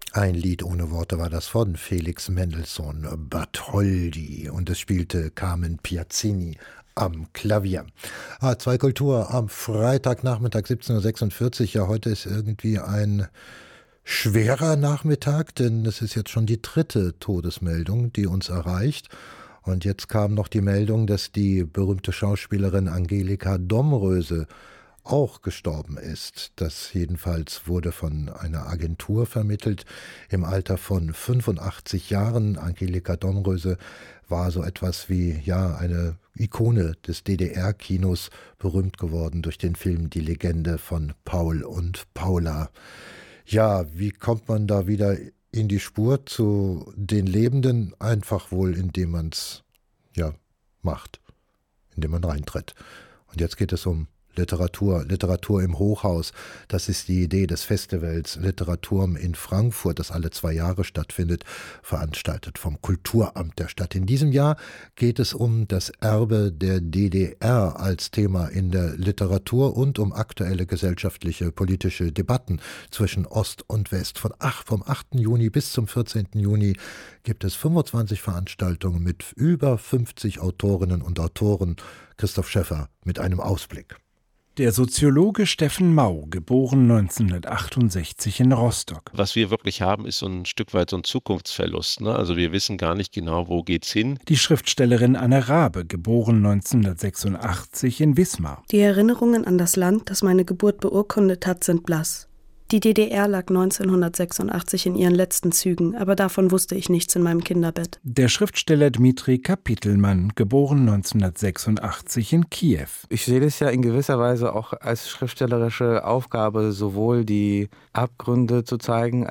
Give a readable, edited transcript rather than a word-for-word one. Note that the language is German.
Ein Lied ohne Worte war das von Felix Mendelssohn Bartholdy und es spielte Carmen Piazzini am Klavier. H2 Kultur am Freitagnachmittag 17:46 Uhr. Ja, heute ist irgendwie ein schwerer Nachmittag, denn es ist jetzt schon die dritte Todesmeldung, die uns erreicht. Und jetzt kam noch die Meldung, dass die berühmte Schauspielerin Angelika Domröse auch gestorben ist. Das jedenfalls wurde von einer Agentur vermittelt. Im Alter von 85 Jahren. Angelika Domröse war so etwas wie, ja, eine Ikone des DDR-Kinos, berühmt geworden durch den Film Die Legende von Paul und Paula. Ja, wie kommt man da wieder in die Spur zu den Lebenden? Einfach wohl, indem man es, ja, macht, indem man reintritt. Und jetzt geht es um Literatur im Hochhaus. Das ist die Idee des Festivals Literaturm in Frankfurt, das alle 2 Jahre stattfindet, veranstaltet vom Kulturamt der Stadt. In diesem Jahr geht es um das Erbe der DDR als Thema in der Literatur und um aktuelle gesellschaftliche, politische Debatten zwischen Ost und West. Vom 8. Juni bis zum 14. Juni gibt es 25 Veranstaltungen mit über 50 Autorinnen und Autoren. Christoph Schäffer mit einem Ausblick. Der Soziologe Steffen Mau, geboren 1968 in Rostock. Was wir wirklich haben, ist so ein Stück weit so ein Zukunftsverlust. Ne? Also wir wissen gar nicht genau, wo geht's hin. Die Schriftstellerin Anne Raabe, geboren 1986 in Wismar. Die Erinnerungen an das Land, das meine Geburt beurkundet hat, sind blass. Die DDR lag 1986 in ihren letzten Zügen, aber davon wusste ich nichts in meinem Kinderbett. Der Schriftsteller Dmitri Kapitelmann, geboren 1986 in Kiew. Ich sehe das ja in gewisser Weise auch als schriftstellerische Aufgabe, sowohl die Abgründe zu zeigen,